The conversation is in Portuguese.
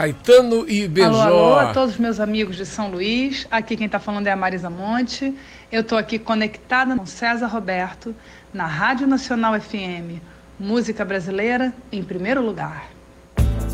Caetano e Benjó. Alô, a todos os meus amigos de São Luís. Aqui quem está falando é a Marisa Monte. Eu estou aqui conectada com César Roberto, na Rádio Nacional FM. Música brasileira em primeiro lugar.